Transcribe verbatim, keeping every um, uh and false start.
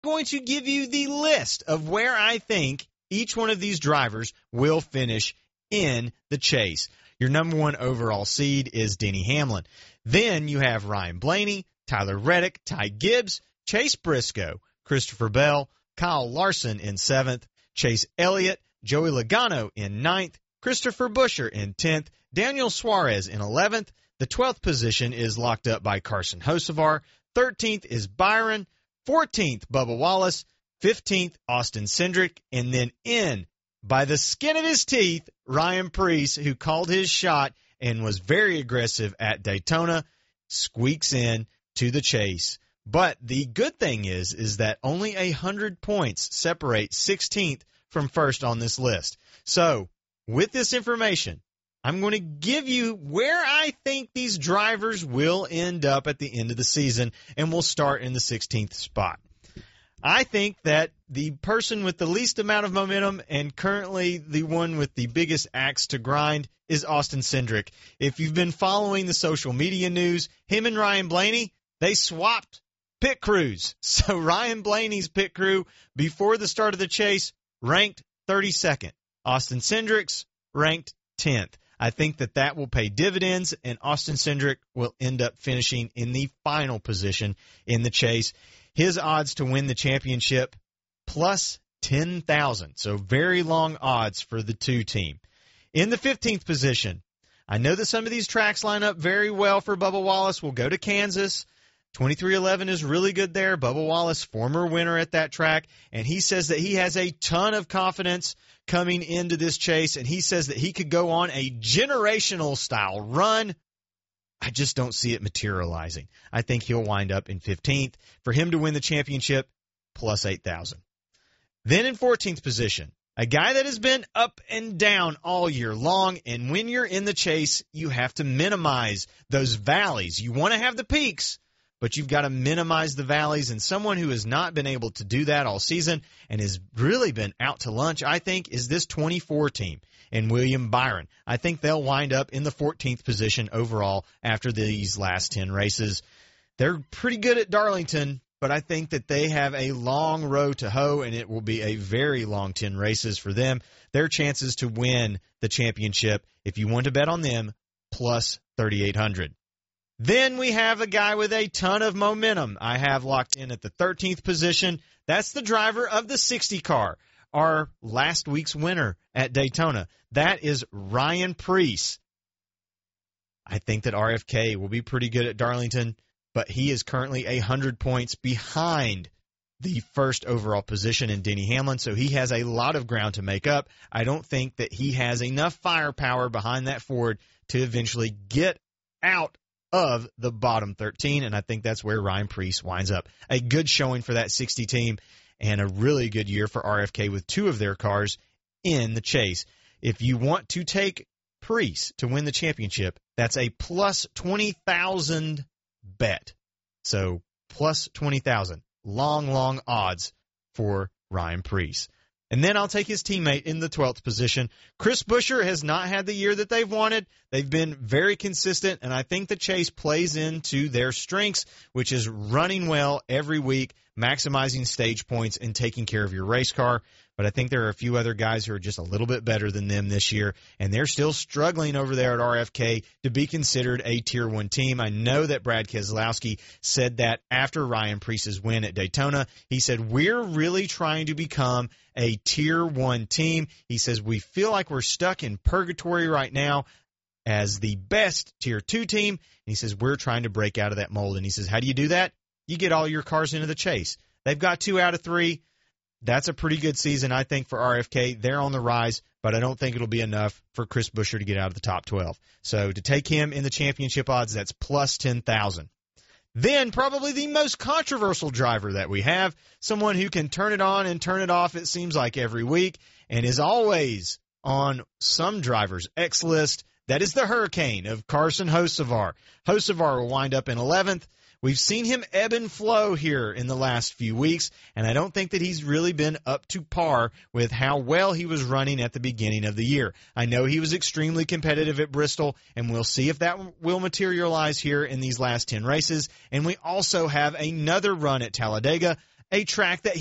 going to give you the list of where I think each one of these drivers will finish in the chase. Your number one overall seed is Denny Hamlin. Then you have Ryan Blaney, Tyler Reddick, Ty Gibbs, Chase Briscoe, Christopher Bell, Kyle Larson in seventh, Chase Elliott, Joey Logano in ninth, Christopher Buescher in tenth, Daniel Suarez in eleventh. The twelfth position is locked up by Carson Hocevar. thirteenth is Byron. fourteenth, Bubba Wallace. fifteenth, Austin Cindric. And then in, by the skin of his teeth, Ryan Preece, who called his shot and was very aggressive at Daytona, squeaks in to the chase. But the good thing is, is that only one hundred points separate sixteenth from first on this list. So, with this information, I'm going to give you where I think these drivers will end up at the end of the season, and we'll start in the sixteenth spot. I think that the person with the least amount of momentum and currently the one with the biggest axe to grind is Austin Cindric. If you've been following the social media news, him and Ryan Blaney, they swapped pit crews. So Ryan Blaney's pit crew before the start of the chase ranked thirty-second. Austin Cindric's ranked tenth. I think that that will pay dividends, and Austin Cindric will end up finishing in the final position in the chase. His odds to win the championship, plus ten thousand. So very long odds for the two team. In the fifteenth position, I know that some of these tracks line up very well for Bubba Wallace. We'll go to Kansas. twenty-three eleven is really good there. Bubba Wallace, former winner at that track, and he says that he has a ton of confidence coming into this chase, and he says that he could go on a generational-style run. I just don't see it materializing. I think he'll wind up in fifteenth. For him to win the championship, plus eight thousand. Then in fourteenth position, a guy that has been up and down all year long, and when you're in the chase, you have to minimize those valleys. You want to have the peaks, but you've got to minimize the valleys, and someone who has not been able to do that all season and has really been out to lunch, I think, is this twenty-four team and William Byron. I think they'll wind up in the fourteenth position overall after these last ten races. They're pretty good at Darlington, but I think that they have a long road to hoe, and it will be a very long ten races for them. Their chances to win the championship, if you want to bet on them, plus thirty-eight hundred. Then we have a guy with a ton of momentum. I have locked in at the thirteenth position. That's the driver of the sixty car, our last week's winner at Daytona. That is Ryan Preece. I think that R F K will be pretty good at Darlington, but he is currently one hundred points behind the first overall position in Denny Hamlin, so he has a lot of ground to make up. I don't think that he has enough firepower behind that Ford to eventually get out of the bottom thirteen, and I think that's where Ryan Preece winds up. A good showing for that sixty team, and a really good year for R F K with two of their cars in the chase. If you want to take Preece to win the championship, that's a plus twenty thousand bet. So plus twenty thousand. Long, long odds for Ryan Preece. And then I'll take his teammate in the twelfth position. Chris Buescher has not had the year that they've wanted. They've been very consistent, and I think the chase plays into their strengths, which is running well every week, maximizing stage points, and taking care of your race car. But I think there are a few other guys who are just a little bit better than them this year, and they're still struggling over there at R F K to be considered a Tier one team. I know that Brad Keselowski said that after Ryan Preece's win at Daytona. He said, we're really trying to become a Tier one team. He says, we feel like we're stuck in purgatory right now as the best Tier two team. And he says, we're trying to break out of that mold. And he says, how do you do that? You get all your cars into the chase. They've got two out of three. That's a pretty good season, I think, for R F K. They're on the rise, but I don't think it'll be enough for Chris Buescher to get out of the top twelve. So to take him in the championship odds, that's plus ten thousand. Then probably the most controversial driver that we have, someone who can turn it on and turn it off, it seems like, every week, and is always on some driver's X list. That is the Hurricane of Carson Hocevar. Hocevar will wind up in eleventh. We've seen him ebb and flow here in the last few weeks, and I don't think that he's really been up to par with how well he was running at the beginning of the year. I know he was extremely competitive at Bristol, and we'll see if that will materialize here in these last ten races. And we also have another run at Talladega, a track that